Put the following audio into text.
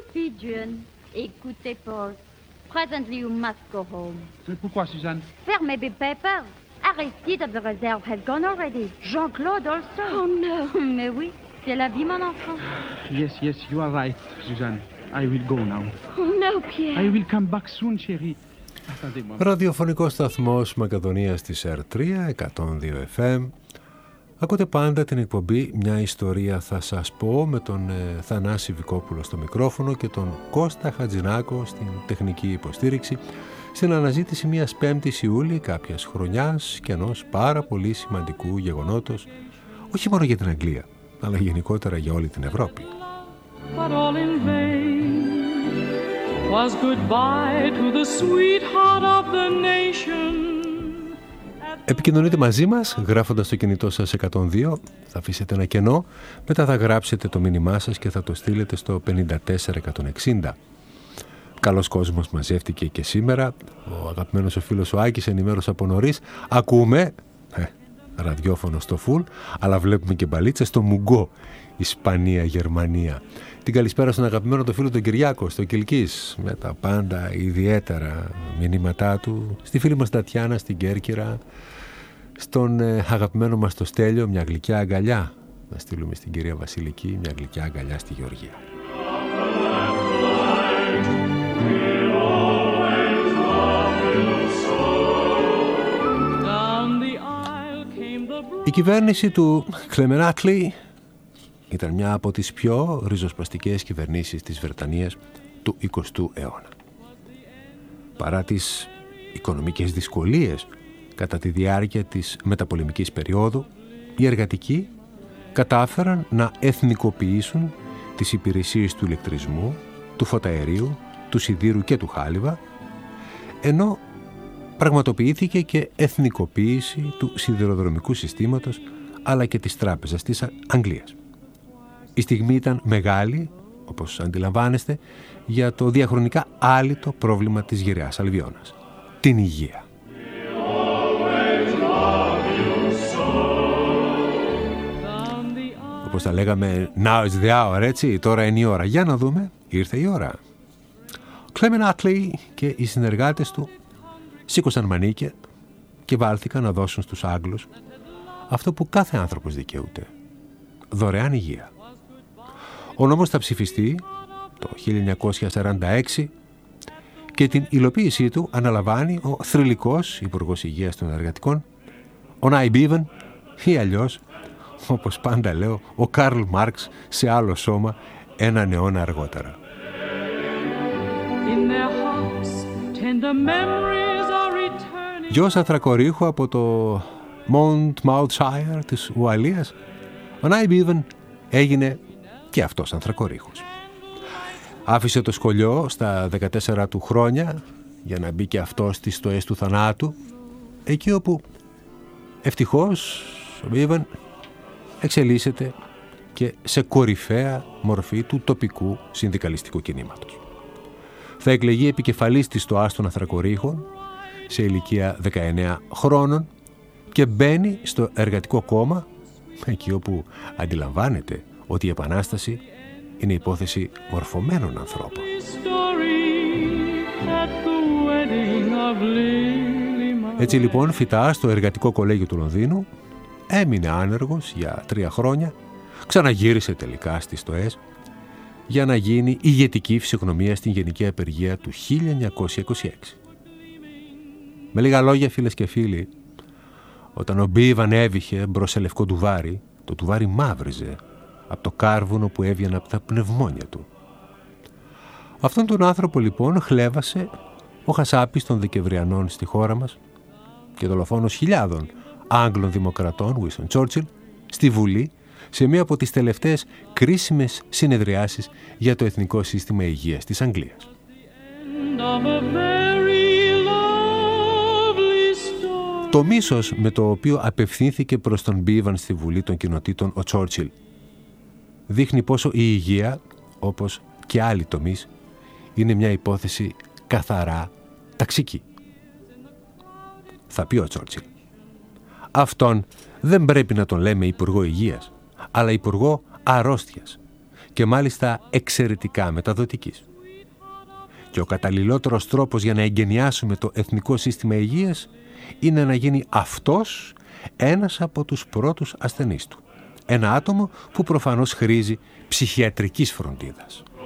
Pigeon, écoutez, Paul. Presently you must go home. Pourquoi, Suzanne? Fermez the papers. Aristide of the reserve has gone already. Jean-Claude also. Oh no. Mais oui, c'est la vie, mon enfant. Yes, you are right, Suzanne. I will go now. Oh no, Pierre. I will come back soon, chérie. Ραδιοφωνικός σταθμός Μακεδονίας της R3, 102 FM. Ακούτε πάντα την εκπομπή «Μια ιστορία θα σας πω» με τον Θανάση Βικόπουλο στο μικρόφωνο και τον Κώστα Χατζηνάκο στην τεχνική υποστήριξη, στην αναζήτηση μιας 5ης Ιούλη κάποιας χρονιάς και ενός πάρα πολύ σημαντικού γεγονότος, όχι μόνο για την Αγγλία, αλλά γενικότερα για όλη την Ευρώπη. But all in vain was goodbye to the sweetheart of the nation. Επικοινωνείτε μαζί μας γράφοντας το κινητό σας 102, θα αφήσετε ένα κενό, μετά θα γράψετε το μήνυμά σας και θα το στείλετε στο 54160. Καλός κόσμος μαζεύτηκε και σήμερα. Ο αγαπημένος ο φίλος ο Άκης ενημέρωσε από νωρίς. Ακούμε ραδιόφωνο στο φουλ, αλλά βλέπουμε και μπαλίτσες στο Μουγκό, Ισπανία, Γερμανία. Την καλησπέρα στον αγαπημένο το φίλο τον Κυριάκο στο Κιλκής, με τα πάντα ιδιαίτερα μηνύματά του, στη φίλη μας Τατιάνα στην Κέρκυρα, στον αγαπημένο μας το Στέλιο μια γλυκιά αγκαλιά, να στείλουμε στην κυρία Βασιλική μια γλυκιά αγκαλιά στη Γεωργία. Η κυβέρνηση του Κλεμενάτλι ήταν μια από τις πιο ριζοσπαστικές κυβερνήσεις της Βρετανίας του 20ου αιώνα. Παρά τις οικονομικές δυσκολίες κατά τη διάρκεια της μεταπολεμικής περίοδου, οι εργατικοί κατάφεραν να εθνικοποιήσουν τις υπηρεσίες του ηλεκτρισμού, του φωταερίου, του σιδήρου και του χάλιβα, ενώ πραγματοποιήθηκε και εθνικοποίηση του σιδηροδρομικού συστήματος αλλά και της τράπεζας της Αγγλίας. Η στιγμή ήταν μεγάλη, όπως αντιλαμβάνεστε, για το διαχρονικά άλυτο πρόβλημα της γεραιάς Αλβιώνας, την υγεία. Όπως τα λέγαμε, now is the hour, έτσι, τώρα είναι η ώρα. Για να δούμε, ήρθε η ώρα. Clement Attlee και οι συνεργάτες του σήκωσαν μανίκια και βάλθηκαν να δώσουν στους Άγγλους αυτό που κάθε άνθρωπος δικαιούται, δωρεάν υγεία. Ο νόμος θα ψηφιστεί το 1946 και την υλοποίησή του αναλαμβάνει ο θρυλικός Υπουργός Υγείας των Εργατικών, ο Νάι Μπίβεν, ή αλλιώς, όπως πάντα λέω, ο Καρλ Μάρξ σε άλλο σώμα έναν αιώνα αργότερα. Γιος Ανθρακορίχου από το Monmouthshire της Ουαλίας, ο Νάι Μπίβεν έγινε και αυτός Ανθρακορίχος. Άφησε το σχολείο στα 14 του χρόνια για να μπει και αυτός στις στοές του θανάτου, εκεί όπου ευτυχώς ο Μπίβεν εξελίσσεται και σε κορυφαία μορφή του τοπικού συνδικαλιστικού κινήματος. Θα εκλεγεί επικεφαλής της στοάς των Ανθρακορίχων σε ηλικία 19 χρόνων και μπαίνει στο Εργατικό Κόμμα, εκεί όπου αντιλαμβάνεται ότι η Επανάσταση είναι υπόθεση μορφωμένων ανθρώπων. Έτσι λοιπόν φοιτά στο Εργατικό Κολέγιο του Λονδίνου, έμεινε άνεργος για 3 χρόνια, ξαναγύρισε τελικά στις στοές για να γίνει ηγετική φυσιογνωμία στην Γενική Απεργία του 1926. Με λίγα λόγια, φίλες και φίλοι, όταν ο Μπίβαν έβηχε μπρος σε λευκό τουβάρι, το τουβάρι μαύριζε από το κάρβουνο που έβγαινε από τα πνευμόνια του. Αυτόν τον άνθρωπο λοιπόν χλέβασε ο χασάπης των Δεκεμβριανών στη χώρα μας και δολοφόνος χιλιάδων Άγγλων δημοκρατών, Winston Churchill, στη Βουλή, σε μία από τις τελευταίες κρίσιμες συνεδριάσεις για το Εθνικό Σύστημα Υγείας της Αγγλίας. Το μίσος με το οποίο απευθύνθηκε προς τον Μπίβαν στη Βουλή των Κοινοτήτων ο Churchill δείχνει πόσο η υγεία, όπως και άλλοι τομείς, είναι μια υπόθεση καθαρά ταξική. Θα πει ο Churchill, αυτόν δεν πρέπει να τον λέμε Υπουργό Υγείας, αλλά Υπουργό Αρρώστιας, και μάλιστα εξαιρετικά μεταδοτικής. Και ο καταλληλότερος τρόπος για να εγκαινιάσουμε το Εθνικό Σύστημα Υγείας είναι να γίνει αυτός ένας από τους πρώτους ασθενείς του. Ένα άτομο που προφανώς χρήζει ψυχιατρικής φροντίδας.